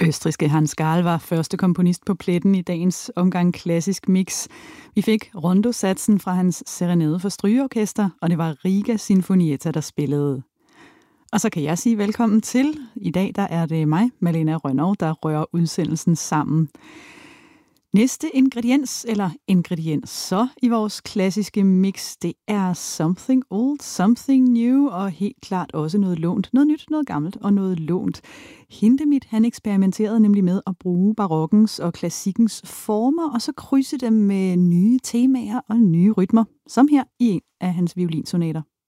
østrigske Hans Gahl var første komponist på pletten i dagens omgang klassisk mix. Vi fik rondosatsen fra hans Serenade for strygeorkester, og det var Riga Sinfonietta, der spillede. Og så kan jeg sige velkommen til. I dag der er det mig, Malena Rønnow, der rører udsendelsen sammen. Næste ingredienser i vores klassiske mix, det er something old, something new, og helt klart også noget lånt. Noget nyt, noget gammelt og noget lånt. Hindemith, han eksperimenterede nemlig med at bruge barokkens og klassikkens former, og så krydse dem med nye temaer og nye rytmer, som her i en af hans violinsonater.